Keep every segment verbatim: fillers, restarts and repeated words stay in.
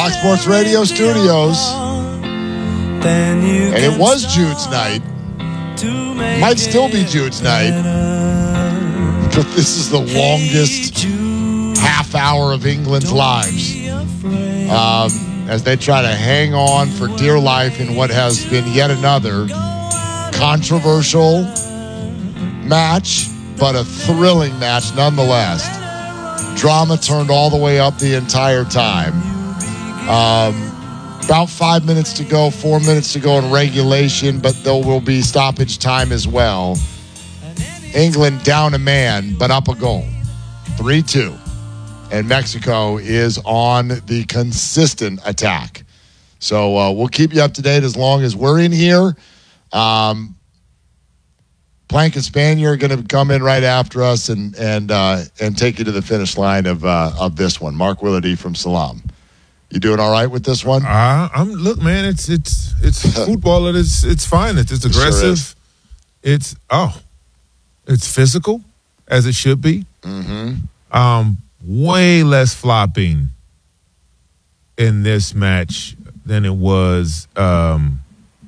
Fox Sports Radio studios. And it was Jude's night. Might still be Jude's night. But this is the longest half hour of England's lives. Um, as they try to hang on for dear life in what has been yet another controversial match, but a thrilling match nonetheless. Drama turned all the way up the entire time. Um, about five minutes to go, four minutes to go in regulation, but there will be stoppage time as well. England down a man, but up a goal. three two. And Mexico is on the consistent attack. So uh, we'll keep you up to date as long as we're in here. Um, Plank and Spanier are going to come in right after us and and uh, and take you to the finish line of uh, of this one. Mark Willardy from Salam. You doing all right with this one? Uh, I'm look, man. It's it's it's football. It's it's fine. It's, it's aggressive. Sure it's oh, it's physical as it should be. Mm-hmm. Um, way less flopping in this match than it was um,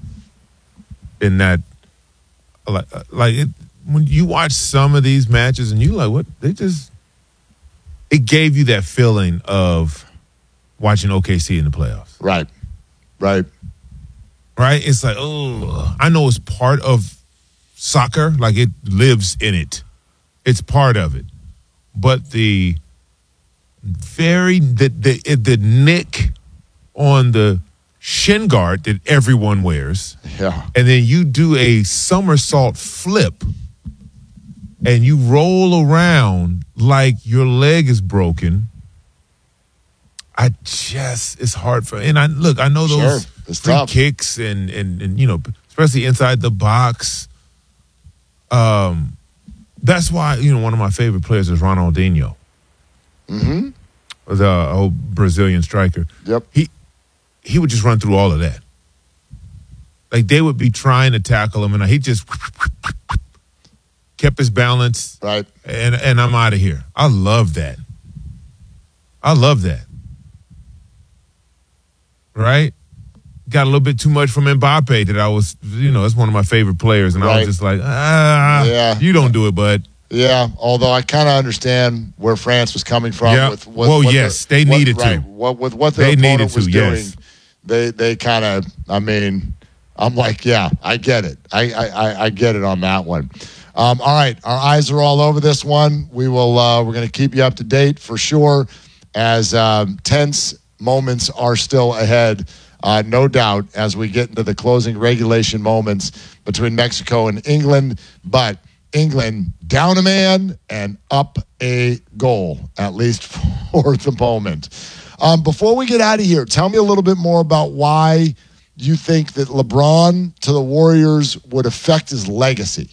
in that. Like, like it, when you watch some of these matches and you like, what they just, it gave you that feeling of watching O K C in the playoffs. Right, right, right. It's like, oh, I know it's part of soccer, like it lives in it. It's part of it, but the very the the the nick on the shin guard that everyone wears. Yeah. And then you do a somersault flip and you roll around like your leg is broken. I just, it's hard for, and I look, I know those sure. free tough. kicks and, and, and, you know, especially inside the box. Um, that's why, you know, one of my favorite players is Ronaldinho. Mm-hmm. The old Brazilian striker. Yep. He, he would just run through all of that. Like, they would be trying to tackle him, and he just kept his balance. Right. And and I'm out of here. I love that. I love that. Right? Got a little bit too much from Mbappe that I was, you know, that's one of my favorite players, and right. I was just like, ah, yeah. you don't do it, bud. Yeah, although I kind of understand where France was coming from. Yeah. With, with well, what yes, the, they what, needed right, to. What, with what their they opponent needed was to, doing, yes. they they kind of, I mean, I'm like, yeah, I get it. I I, I get it on that one. Um, all right, our eyes are all over this one. We will. Uh, we're going to keep you up to date for sure, as um, tense moments are still ahead. Uh, no doubt, as we get into the closing regulation moments between Mexico and England, but England down a man and up a goal, at least for the moment. Um, before we get out of here, tell me a little bit more about why you think that LeBron to the Warriors would affect his legacy.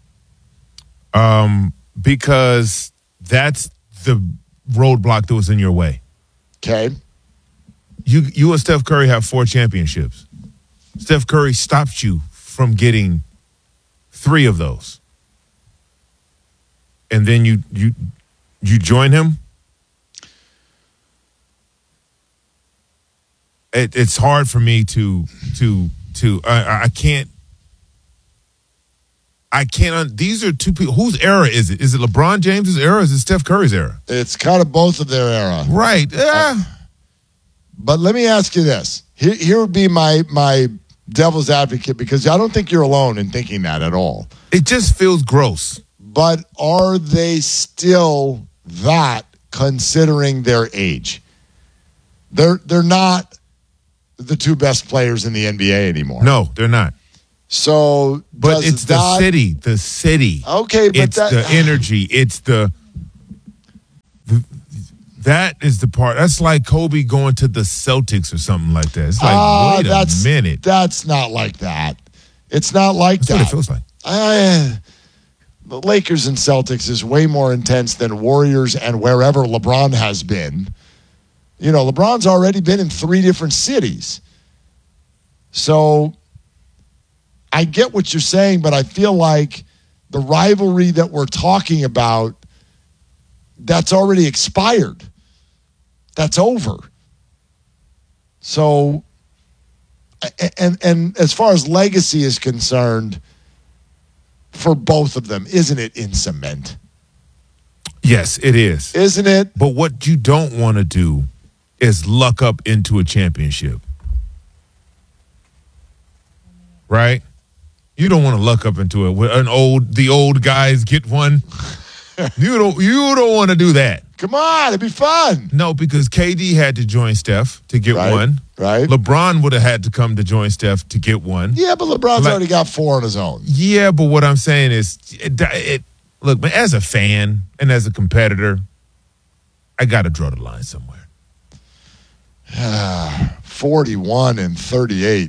Um, because that's the roadblock that was in your way. Okay. You you and Steph Curry have four championships. Steph Curry stopped you from getting three of those. And then you you you join him. It, it's hard for me to to to I, I can't I can't. These are two people. Whose era is it? Is it LeBron James's era? Or is it Steph Curry's era? It's kind of both of their era, right? Yeah. Uh, but let me ask you this: here, here would be my my devil's advocate, because I don't think you're alone in thinking that at all. It just feels gross. But are they still that, considering their age? They're they're not the two best players in the N B A anymore. No, they're not. So, but it's the that, city, the city. Okay, but it's that, the energy. It's the, the that is the part. That's like Kobe going to the Celtics or something like that. It's like, uh, wait a minute. That's not like that. It's not like that's that. That's what it feels like. Uh, the Lakers and Celtics is way more intense than Warriors and wherever LeBron has been. You know, LeBron's already been in three different cities. So I get what you're saying, but I feel like the rivalry that we're talking about, that's already expired. That's over. So, and and as far as legacy is concerned, for both of them, isn't it in cement? Yes, it is. Isn't it? But what you don't want to do is luck up into a championship. Right? You don't want to luck up into it. An old, the old guys get one. you don't. You don't want to do that. Come on, it'd be fun. No, because K D had to join Steph to get right, one. Right. LeBron would have had to come to join Steph to get one. Yeah, but LeBron's like, already got four on his own. Yeah, but what I'm saying is, it, it, look, man, as a fan and as a competitor, I got to draw the line somewhere. forty-one and thirty-eight.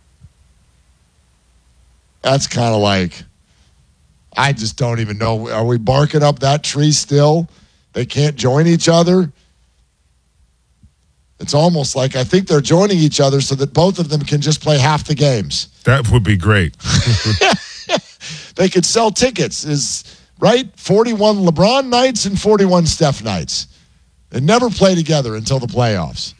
That's kind of like, I just don't even know. Are we barking up that tree still? They can't join each other. It's almost like I think they're joining each other so that both of them can just play half the games. That would be great. They could sell tickets, is right? forty-one LeBron nights and forty-one Steph nights. They never play together until the playoffs.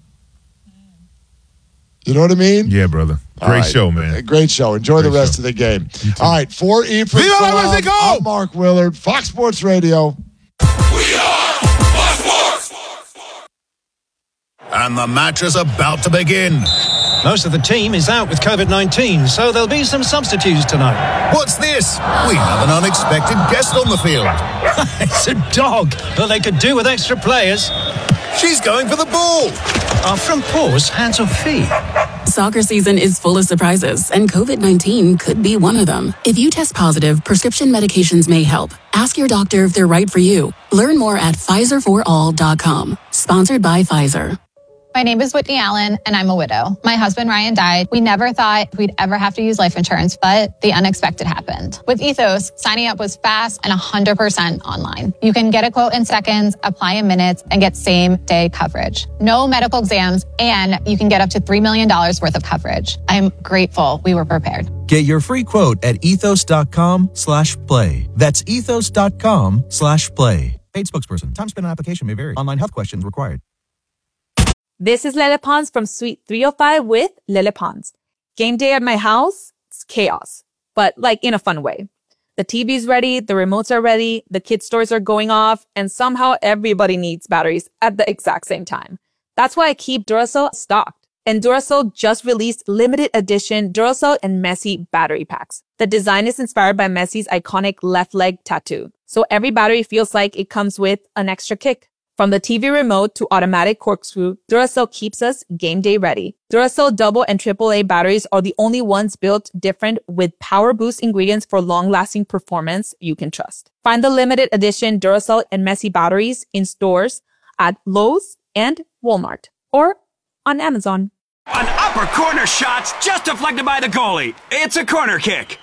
You know what I mean? Yeah, brother. Great right. show, man. Great show. Enjoy Great the rest show. of the game. All right, for Ephraim, I'm Mark Willard, Fox Sports Radio. We are Fox Sports! And the match is about to begin. Most of the team is out with covid nineteen, so there'll be some substitutes tonight. What's this? We have an unexpected guest on the field. It's a dog. Well, they could do with extra players. She's going for the ball. Our front paws, hands or feet. Soccer season is full of surprises, and covid nineteen could be one of them. If you test positive, prescription medications may help. Ask your doctor if they're right for you. Learn more at Pfizer for all dot com. Sponsored by Pfizer. My name is Whitney Allen, and I'm a widow. My husband, Ryan, died. We never thought we'd ever have to use life insurance, but the unexpected happened. With Ethos, signing up was fast and one hundred percent online. You can get a quote in seconds, apply in minutes, and get same-day coverage. No medical exams, and you can get up to three million dollars worth of coverage. I'm grateful we were prepared. Get your free quote at ethos.com slash play. That's ethos.com slash play. Paid spokesperson. Time spent on application may vary. Online health questions required. This is Lele Pons from Suite three oh five with Lele Pons. Game day at my house, it's chaos, but like in a fun way. The T V's ready, the remotes are ready, the kids' toys are going off, and somehow everybody needs batteries at the exact same time. That's why I keep Duracell stocked. And Duracell just released limited edition Duracell and Messi battery packs. The design is inspired by Messi's iconic left leg tattoo, so every battery feels like it comes with an extra kick. From the T V remote to automatic corkscrew, Duracell keeps us game day ready. Duracell double and triple A batteries are the only ones built different with power boost ingredients for long-lasting performance you can trust. Find the limited edition Duracell and Messi batteries in stores at Lowe's and Walmart or on Amazon. An upper corner shot's just deflected by the goalie. It's a corner kick.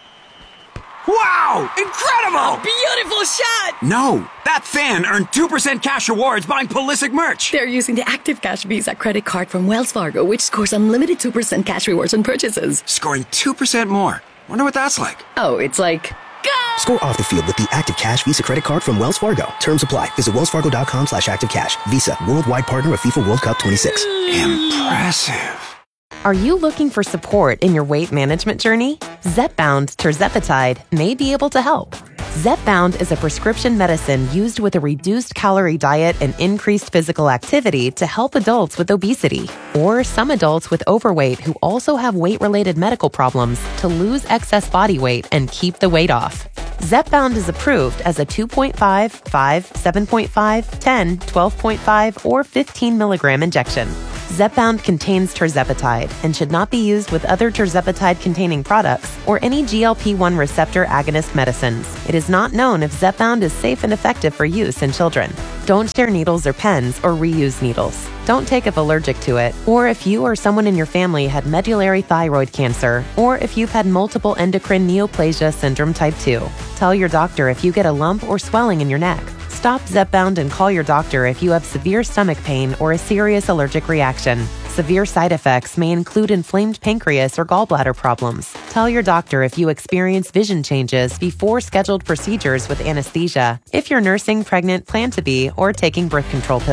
Wow! Incredible! A beautiful shot! No, that fan earned two percent cash rewards buying Pulisic merch. They're using the Active Cash Visa credit card from Wells Fargo, which scores unlimited two percent cash rewards on purchases. Scoring two percent more. Wonder what that's like. Oh, it's like... Go! Score off the field with the Active Cash Visa credit card from Wells Fargo. Terms apply. Visit wellsfargo.com slash active cash. Visa, worldwide partner of FIFA World Cup twenty-six. Impressive. Are you looking for support in your weight management journey? Zepbound tirzepatide may be able to help. Zepbound is a prescription medicine used with a reduced calorie diet and increased physical activity to help adults with obesity or some adults with overweight who also have weight-related medical problems to lose excess body weight and keep the weight off. Zepbound is approved as a two point five, five, seven point five, ten, twelve point five, or fifteen milligram injection. Zepbound contains tirzepatide and should not be used with other tirzepatide-containing products or any G L P one receptor agonist medicines. It is not known if Zepbound is safe and effective for use in children. Don't share needles or pens or reuse needles. Don't take if allergic to it, or if you or someone in your family had medullary thyroid cancer, or if you've had multiple endocrine neoplasia syndrome type two. Tell your doctor if you get a lump or swelling in your neck. Stop Zepbound and call your doctor if you have severe stomach pain or a serious allergic reaction. Severe side effects may include inflamed pancreas or gallbladder problems. Tell your doctor if you experience vision changes before scheduled procedures with anesthesia, if you're nursing, pregnant, plan to be, or taking birth control pills.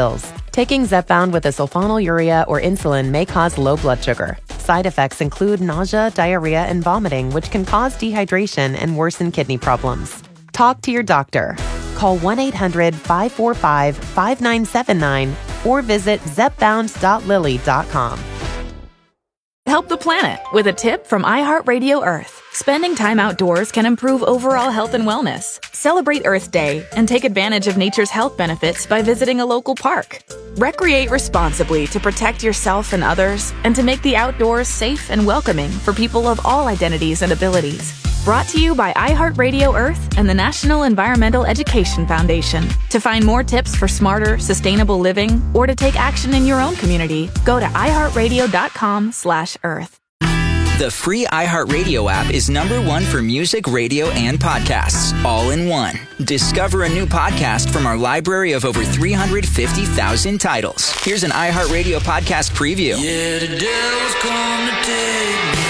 Taking Zepbound with a sulfonylurea or insulin may cause low blood sugar. Side effects include nausea, diarrhea, and vomiting, which can cause dehydration and worsen kidney problems. Talk to your doctor. Call one eight hundred five four five five nine seven nine or visit zepbound dot lilly dot com. Help the planet with a tip from iHeartRadio Earth. Spending time outdoors can improve overall health and wellness. Celebrate Earth Day and take advantage of nature's health benefits by visiting a local park. Recreate responsibly to protect yourself and others and to make the outdoors safe and welcoming for people of all identities and abilities. Brought to you by iHeartRadio Earth and the National Environmental Education Foundation. To find more tips for smarter, sustainable living or to take action in your own community, go to iHeartRadio.com slash Earth. The free iHeartRadio app is number one for music, radio, and podcasts, all in one. Discover a new podcast from our library of over three hundred fifty thousand titles. Here's an iHeartRadio podcast preview. Yeah, the devil's come to take me.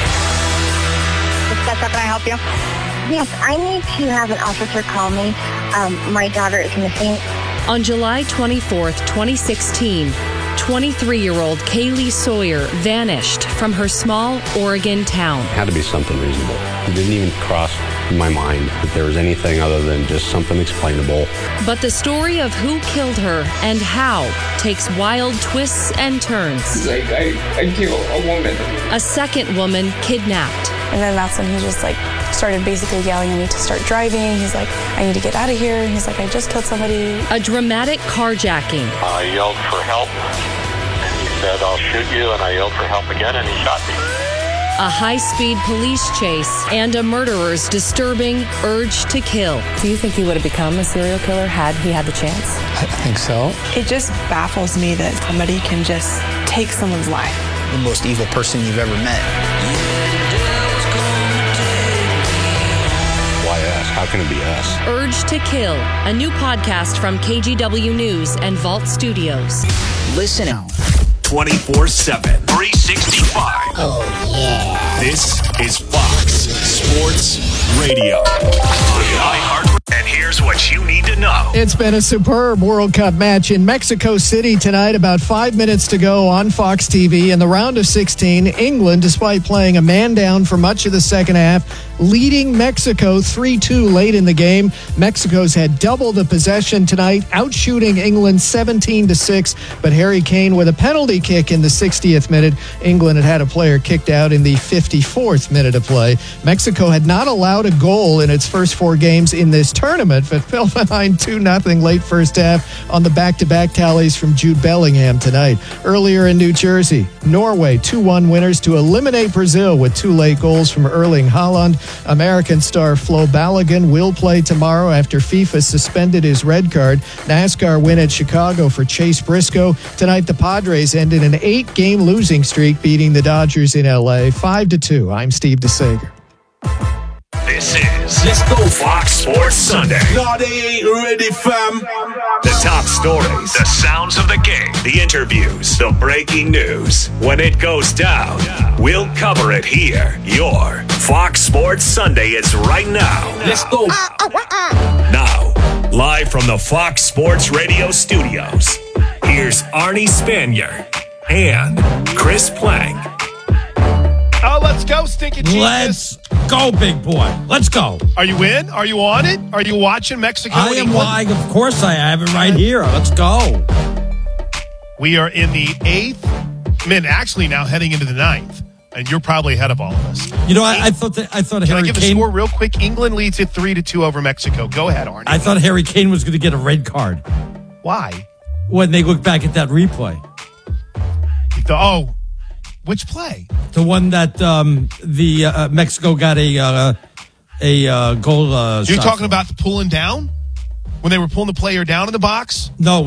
Can I help you? Yes, I need to have an officer call me. Um, my daughter is missing. On July twenty-fourth, twenty sixteen, twenty-three-year-old Kaylee Sawyer vanished from her small Oregon town. It had to be something reasonable. It didn't even cross my mind that there was anything other than just something explainable. But the story of who killed her and how takes wild twists and turns. He's like, I, I killed a woman. A second woman kidnapped. And then that's when he just like started basically yelling at me to start driving. He's like, I need to get out of here. And he's like, I just killed somebody. A dramatic carjacking. I yelled for help. And he said, I'll shoot you. And I yelled for help again, and he shot me. A high-speed police chase and a murderer's disturbing urge to kill. Do you think he would have become a serial killer had he had the chance? I think so. It just baffles me that somebody can just take someone's life. The most evil person you've ever met. Why us? How can it be us? Urge to Kill, a new podcast from K G W News and Vault Studios. Listen now. twenty-four seven, three sixty-five. Oh, yeah. This is Fox Sports Radio. On iHeart. And here's what you need to know. It's been a superb World Cup match in Mexico City tonight. About five minutes to go on Fox T V. In the round of sixteen, England, despite playing a man down for much of the second half, leading Mexico three two late in the game. Mexico's had double the possession tonight, outshooting England seventeen to six. But Harry Kane with a penalty kick in the sixtieth minute. England had had a player kicked out in the fifty-fourth minute of play. Mexico had not allowed a goal in its first four games in this tournament, but fell behind two nothing late first half on the back-to-back tallies from Jude Bellingham tonight. Earlier in New Jersey, Norway two one winners to eliminate Brazil with two late goals from Erling Haaland. American star Flo Balogun will play tomorrow after FIFA suspended his red card. NASCAR win at Chicago for Chase Briscoe. Tonight, the Padres ended an eight-game losing streak, beating the Dodgers in L A five to two. I'm Steve DeSager. This is Let's Go Fox Sports Sunday. No, they ain't ready, fam. The top stories, the sounds of the game, the interviews, the breaking news. When it goes down, we'll cover it here. Your Fox Sports Sunday is right now. Let's go. Now, live from the Fox Sports Radio studios, here's Arnie Spanier and Chris Plank. Oh, let's go, Stinky Jesus. Let's go, big boy. Let's go. Are you in? Are you on it? Are you watching Mexico? I am. Why? Of course I have it right here. Let's go. We are in the eighth minute, actually now heading into the ninth, and you're probably ahead of all of us. You know, I, I thought that I thought Can Harry I give Kane, a score real quick? England leads it three to two over Mexico. Go ahead, Arnie. I thought Harry Kane was going to get a red card. Why? When they look back at that replay. You thought, oh. Which play? The one that um, the uh, Mexico got a uh, a uh, goal. Uh, You're shot talking from. about the pulling down when they were pulling the player down in the box? No.